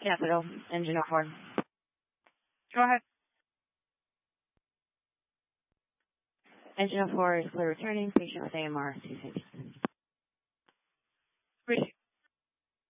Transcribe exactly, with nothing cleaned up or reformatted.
Capital, engine oh four. Go ahead. Engine oh four is clear returning, patient with A M R, C C.